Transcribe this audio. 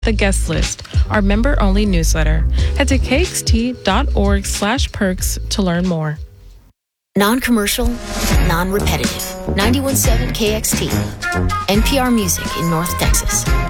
The Guest List, our member-only newsletter. Head to kxt.org/perks to learn more. Non-commercial, non-repetitive. 91.7 KXT. NPR Music in North Texas.